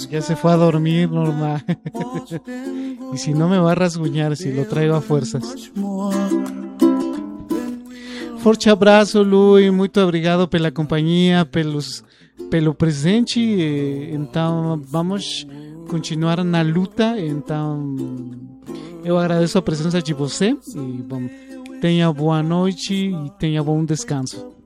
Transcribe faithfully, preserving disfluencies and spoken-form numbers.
ya se fue a dormir, normal. Y si no me va a rasguñar si lo traigo a fuerzas. Forte abraço, Lui, muito obrigado pela companhia, pelos, pelo presente. Então, vamos continuar na luta. Então, eu agradeço a presença de você e bom, tenha boa noite e tenha bom descanso.